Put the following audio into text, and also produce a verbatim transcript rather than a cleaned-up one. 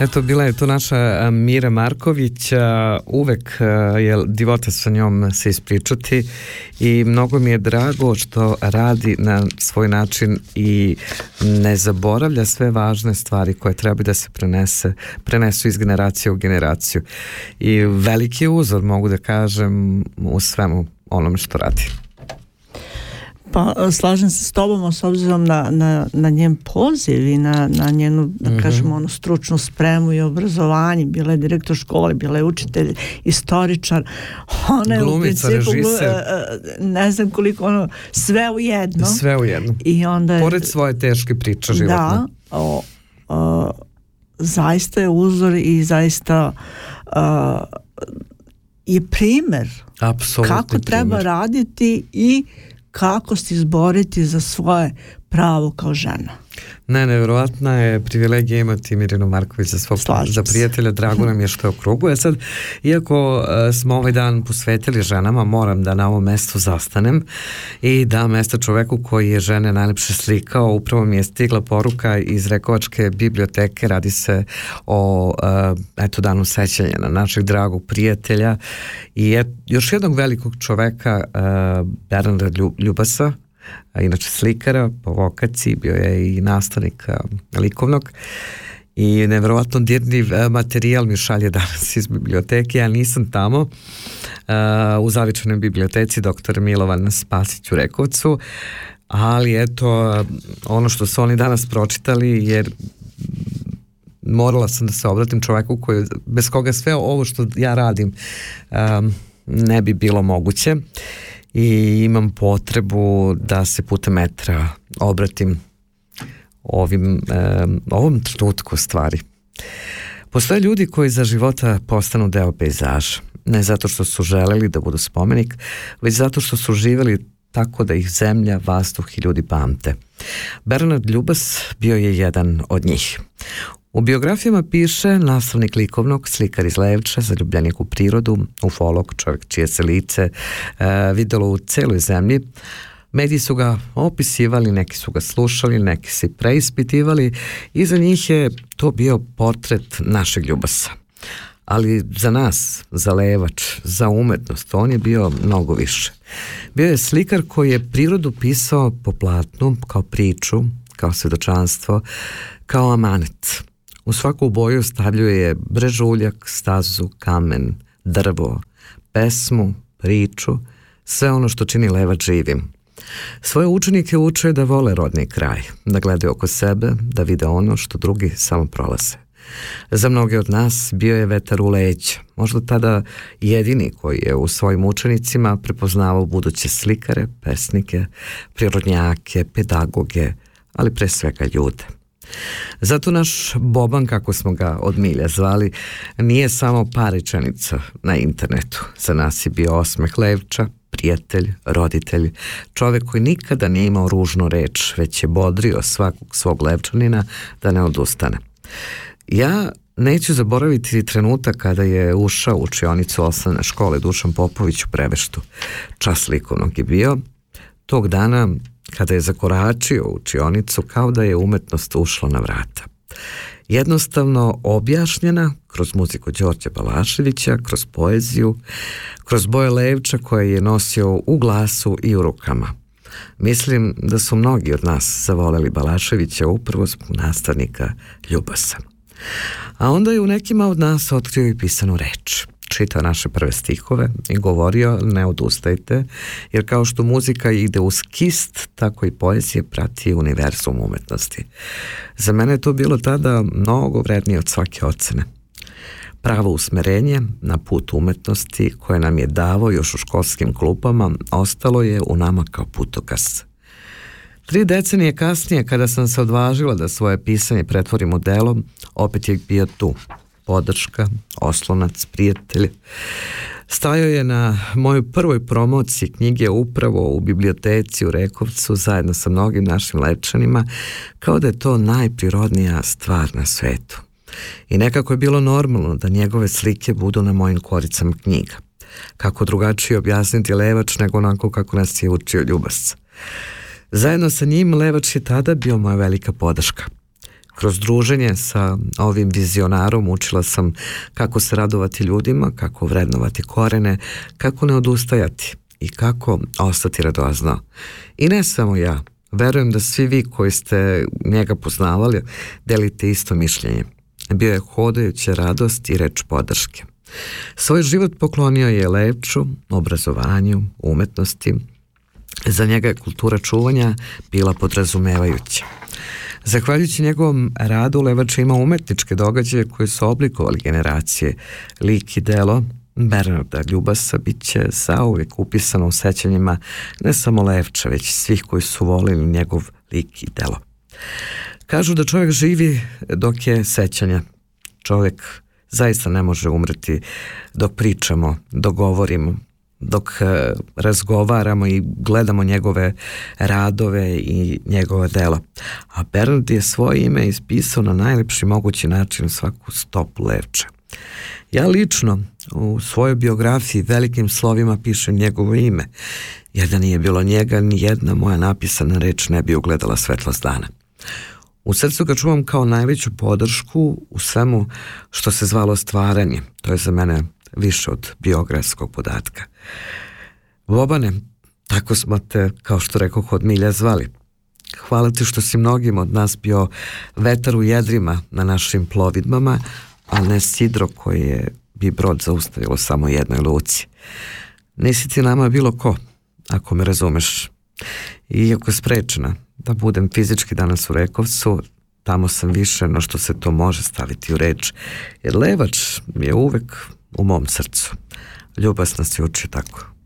Eto, bila je to naša Mira Marković, uvek je divota sa njom se ispričati i mnogo mi je drago što radi na svoj način i ne zaboravlja sve važne stvari koje treba da se prenese, prenesu iz generacije u generaciju. I veliki uzor, mogu da kažem, u svemu onome što radi. Pa slažem se s tobom, s obzirom na, na, na njen poziv i na, na njenu, da mm-hmm. kažemo, ono, stručnu spremu i obrazovanje. Bila je direktor škole, bila je učitelj, istoričar. Ona je glumica, u principu, režiser. Ne znam koliko, ono, sve u jedno. Sve u jedno. I onda je, pored svoje teške priče životne. Da, o, o, zaista je uzor i zaista o, je primer Apsolutni kako treba primer. raditi i kako se izboriti za svoje pravo kao žena. Ne, nevjerovatna je privilegija imati Mirjanu Marković za svog za prijatelja. Drago nam je što je u krugu. Ja sad, iako uh, smo ovaj dan posvetili ženama, moram da na ovom mestu zastanem i da mesta čoveku koji je žene najlepše slikao. Upravo mi je stigla poruka iz Rekovačke biblioteke. Radi se o uh, eto, danu sećanja na našeg dragog prijatelja i et, još jednog velikog čoveka, uh, Bernarda Ljubasa, a inače slikara po vokaciji, bio je i nastavnik likovnog i nevjerovatno dirniv materijal mi šalje danas iz biblioteke. Ja nisam tamo uh, u Zavičanoj biblioteci doktor Milovan Spasić u Rekovcu, ali eto ono što su oni danas pročitali, jer morala sam da se obratim čoveku koji, bez koga sve ovo što ja radim um, ne bi bilo moguće. I imam potrebu da se putem metra obratim ovim, eh, ovom trenutku stvari. Postoje ljudi koji za života postanu deo pejzaža. Ne zato što su želeli da budu spomenik, već zato što su živjeli tako da ih zemlja, vazduh i ljudi pamte. Bernard Ljubas bio je jedan od njih. U biografijama piše nastavnik likovnog, slikar iz Levča, zaljubljenik u prirodu, ufolog, čovjek čije se lice e, videlo u celoj zemlji. Mediji su ga opisivali, neki su ga slušali, neki se preispitivali i za njih je to bio portret našeg Ljubasa. Ali za nas, za Levač, za umetnost, on je bio mnogo više. Bio je slikar koji je prirodu pisao po platnu, kao priču, kao svjedočanstvo, kao amanet. U svaku boju stavljuje brežuljak, stazu, kamen, drvo, pesmu, priču, sve ono što čini Levač živim. Svoje učenike uče da vole rodni kraj, da gledaju oko sebe, da vide ono što drugi samo prolaze. Za mnoge od nas bio je vetar u leđa, možda tada jedini koji je u svojim učenicima prepoznavao buduće slikare, pesnike, prirodnjake, pedagoge, ali pre svega ljude. Zato naš Boban, kako smo ga od milja zvali, nije samo par rečenica na internetu. Za nas je bio osmeh Levča, prijatelj, roditelj, čovjek koji nikada nije imao ružnu reč, već je bodrio svakog svog Levčanina da ne odustane. Ja neću zaboraviti trenutak kada je ušao u učionicu osnovne škole Dušan Popović u Preveštu. Čas likovnog je bio. Tog dana kada je zakoračio u učionicu, kao da je umetnost ušla na vrata. Jednostavno objašnjena kroz muziku Đorđa Balaševića, kroz poeziju, kroz boje Levča koje je nosio u glasu i u rukama. Mislim da su mnogi od nas zavoleli Balaševića upravo zbog nastavnika Ljubasa. A onda je u nekima od nas otkrio i pisanu reč. Čitao naše prve stihove i govorio ne odustajte, jer kao što muzika ide uz kist, tako i poezija prati univerzum umetnosti. Za mene je to bilo tada mnogo vrednije od svake ocene. Pravo usmerenje na put umetnosti koje nam je davao još u školskim klupama ostalo je u nama kao putokaz. Tri decenije kasnije, kada sam se odvažila da svoje pisanje pretvorim u delo, opet je bio tu. Podrška, oslonac, prijatelj. Stajao je na mojoj prvoj promociji knjige upravo u biblioteci u Rekovcu zajedno sa mnogim našim Levčanima, kao da je to najprirodnija stvar na svetu. I nekako je bilo normalno da njegove slike budu na mojim koricama knjiga. Kako drugačije objasniti Levač nego onako kako nas je učio Ljubas. Zajedno sa njim Levač je tada bio moja velika podrška. Kroz druženje sa ovim vizionarom učila sam kako se radovati ljudima, kako vrednovati korene, kako ne odustajati i kako ostati radozno. I ne samo ja, verujem da svi vi koji ste njega poznavali delite isto mišljenje. Bio je hodajuća radost i reč podrške. Svoj život poklonio je Levču, obrazovanju, umetnosti. Za njega je kultura čuvanja bila podrazumevajuća. Zahvaljujući njegovom radu, Levač ima umetničke događaje koje su oblikovali generacije. Lik i delo Bernarda Ljubasa bit će zauvijek upisano u sećanjima ne samo Levča, već svih koji su volili njegov lik i delo. Kažu da čovjek živi dok je sećanja. Čovjek zaista ne može umreti dok pričamo, dok govorimo, dok razgovaramo i gledamo njegove radove i njegova dela. A Bernard je svoje ime ispisao na najlepši mogući način svaku stopu Levča. Ja lično u svojoj biografiji velikim slovima pišem njegovo ime, jer da nije bilo njega, ni jedna moja napisana reč ne bi ugledala svetlost dana. U srcu ga čuvam kao najveću podršku u svemu što se zvalo stvaranje. To je za mene više od biografskog podatka. Bobane, tako smo te, kao što rekoh, od milja zvali. Hvala ti što si mnogim od nas bio vetar u jedrima na našim plovidbama, a ne sidro koje je bi brod zaustavilo samo jednoj luci. Nisi ti nama bilo ko, ako me razumeš. Iako je sprečena da budem fizički danas u Rekovcu, tamo sam više no što se to može staviti u reč, jer Levač je uvek u mom srcu. Ljubas nas je uči tako.